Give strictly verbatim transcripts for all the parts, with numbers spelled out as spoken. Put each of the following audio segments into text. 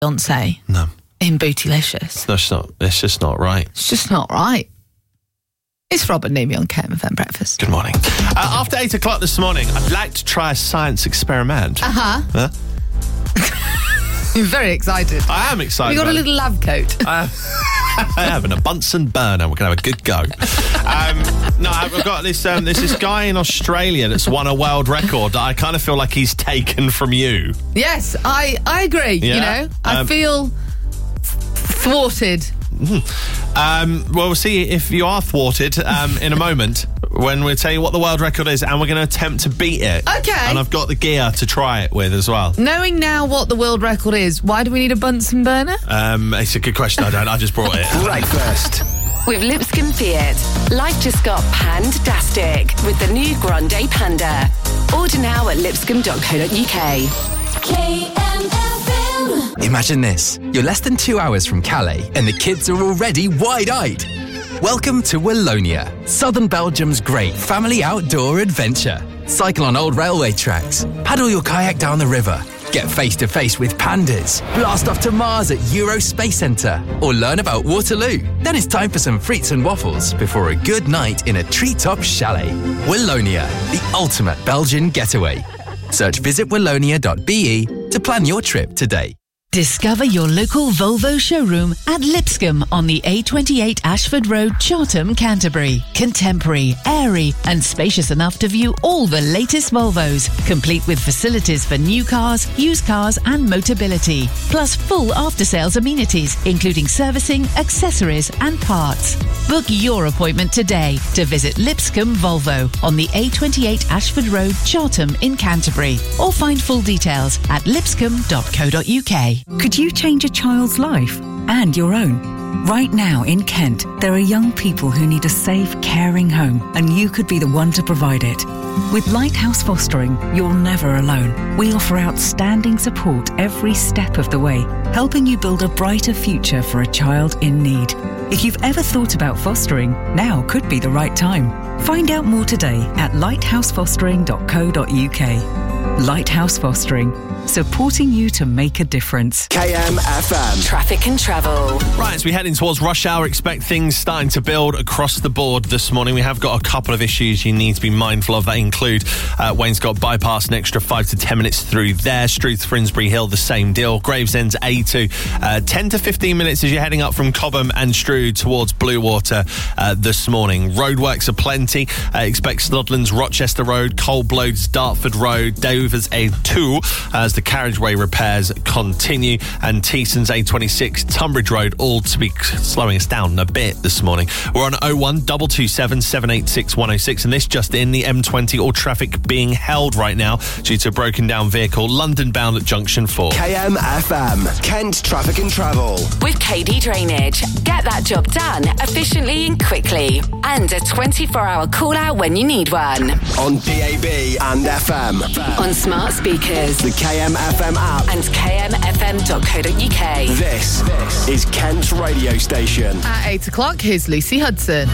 Beyonce. No. In Bootylicious. No, it's not. It's just not right. It's just not right. It's Rob and Numi on K M F M Breakfast. Good morning. Uh, after eight o'clock this morning, I'd like to try a science experiment. Uh-huh. Huh? You're very excited. I am excited. You got a little lab coat. I have an a Bunsen burner. We're going to have a good go. Um, no, I've got this, um, there's this guy in Australia that's won a world record that I kind of feel like he's taken from you. Yes, I, I agree. Yeah? You know, I Um, feel thwarted. Um, well, we'll see if you are thwarted um, in a moment when we tell you what the world record is, and we're going to attempt to beat it. Okay. And I've got the gear to try it with as well. Knowing now what the world record is, why do we need a Bunsen burner? Um, it's a good question. I don't. I just brought it. Breakfast. With Lipscomb Fiat, life just got pand-dastic with the new Grande Panda. Order now at lipscomb dot co dot uk. K M F M. Imagine this. You're less than two hours from Calais and the kids are already wide-eyed. Welcome to Wallonia, southern Belgium's great family outdoor adventure. Cycle on old railway tracks, paddle your kayak down the river, get face-to-face with pandas, blast off to Mars at Euro Space Centre, or learn about Waterloo. Then it's time for some frites and waffles before a good night in a treetop chalet. Wallonia, the ultimate Belgian getaway. Search visit wallonia dot b e to plan your trip today. Discover your local Volvo showroom at Lipscomb on the A twenty-eight Ashford Road, Chartham, Canterbury. Contemporary, airy and spacious enough to view all the latest Volvos, complete with facilities for new cars, used cars and Motability. Plus full after-sales amenities, including servicing, accessories and parts. Book your appointment today to visit Lipscomb Volvo on the A twenty-eight Ashford Road, Chartham in Canterbury. Or find full details at lipscomb dot co dot uk. Could you change a child's life and your own? Right now in Kent, there are young people who need a safe, caring home, and you could be the one to provide it. With Lighthouse Fostering, you're never alone. We offer outstanding support every step of the way, helping you build a brighter future for a child in need. If you've ever thought about fostering, now could be the right time. Find out more today at lighthouse fostering dot co dot uk. Lighthouse Fostering, supporting you to make a difference. K M F M. Traffic and travel. Right, as we head in towards rush hour, expect things starting to build across the board this morning. We have got a couple of issues you need to be mindful of. That include uh, Wainscott Bypass, an extra five to ten minutes through there. Struth, Finsbury Hill, the same deal. Gravesend's A two, uh, ten to fifteen minutes as you're heading up from Cobham and Strood towards Bluewater uh, this morning. Roadworks are plenty. Uh, expect Snodlands, Rochester Road, Coldblows, Dartford Road, Dover's A two as the carriageway repairs continue, and Teeson's A twenty-six, Tunbridge Road, all to be slowing us down a bit this morning. We're on oh one, two two seven, seven eight six, one oh six, and this just in, the M twenty, all traffic being held right now due to a broken down vehicle, London bound at Junction four. K M F M, Kent Traffic and Travel. With K D Drainage, get that job done efficiently and quickly. And a twenty-four hour call out when you need one. On D A B and F M. On smart speakers. The K M F M app. And k m f m dot co dot uk. This, this is Kent's radio station. At eight o'clock, here's Lucy Hudson.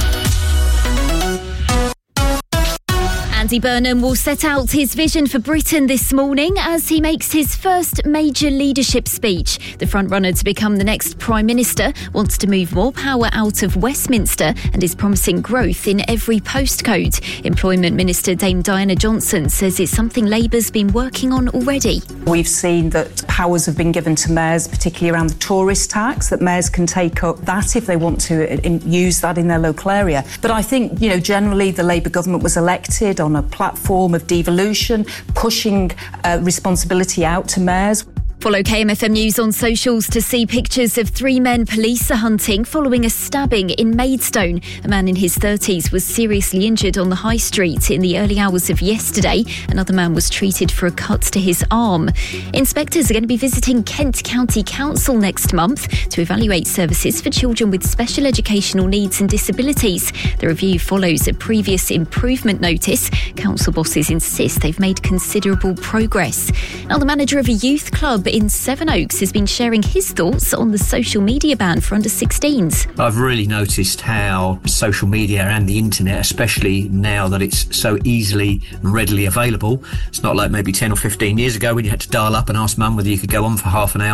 Andy Burnham will set out his vision for Britain this morning as he makes his first major leadership speech. The frontrunner to become the next Prime Minister wants to move more power out of Westminster and is promising growth in every postcode. Employment Minister Dame Diana Johnson says it's something Labour's been working on already. We've seen that powers have been given to mayors, particularly around the tourist tax, that mayors can take up that if they want to use that in their local area. But I think, you know, generally the Labour government was elected on a platform of devolution, pushing uh, responsibility out to mayors. Follow K M F M News on socials to see pictures of three men police are hunting following a stabbing in Maidstone. A man in his thirties was seriously injured on the high street in the early hours of yesterday. Another man was treated for a cut to his arm. Inspectors are going to be visiting Kent County Council next month to evaluate services for children with special educational needs and disabilities. The review follows a previous improvement notice. Council bosses insist they've made considerable progress. Now, the manager of a youth club in Sevenoaks has been sharing his thoughts on the social media ban for under sixteens. I've really noticed how social media and the internet, especially now that it's so easily and readily available, it's not like maybe ten or fifteen years ago when you had to dial up and ask mum whether you could go on for half an hour.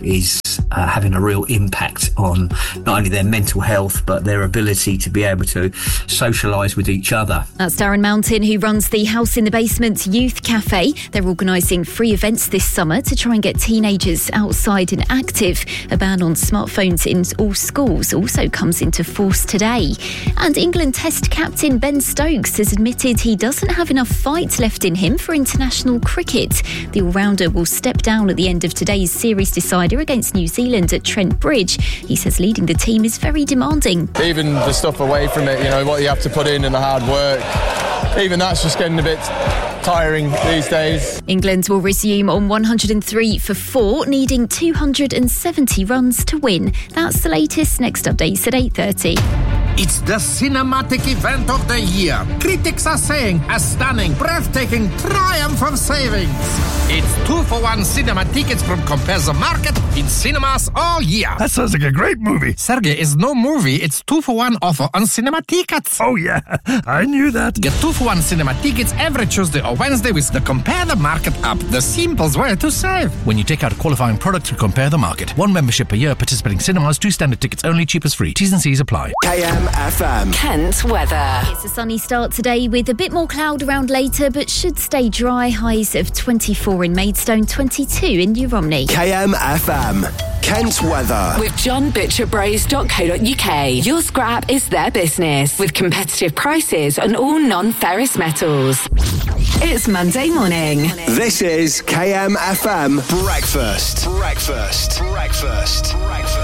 is uh, having a real impact on not only their mental health but their ability to be able to socialise with each other. That's Darren Mountain, who runs the House in the Basement Youth Cafe. They're organising free events this summer to try and get teenagers outside and active. A ban on smartphones in all schools also comes into force today. And England Test captain Ben Stokes has admitted he doesn't have enough fight left in him for international cricket. The all-rounder will step down at the end of today's series decider against New Zealand at Trent Bridge. He says leading the team is very demanding. Even the stuff away from it, you know, what you have to put in and the hard work, even that's just getting a bit tiring these days. England will resume on one hundred three for four, needing two hundred seventy runs to win. That's the latest. Next updates at eight thirty. It's the cinematic event of the year. Critics are saying a stunning, breathtaking triumph of savings. It's two for one cinema tickets from Compare the Market in cinemas all year. That sounds like a great movie. Sergey, is no movie. It's two for one offer on cinema tickets. Oh yeah, I knew that. Get two for one cinema tickets every Tuesday or Wednesday with the Compare the Market app. The simplest way to save. When you take out a qualifying product through Compare the Market. One membership per year, participating cinemas, two standard tickets only, cheapest free. T's and C's apply. K M F M. Kent weather. It's a sunny start today with a bit more cloud around later, but should stay dry. Highs of twenty-four in Maidstone, twenty-two in New Romney. K M F M. Kent weather. With john butcher bros dot co dot uk. Your scrap is their business with competitive prices on all non-ferrous metals. It's Monday morning. This is K M F M Breakfast. Breakfast. Breakfast. Breakfast.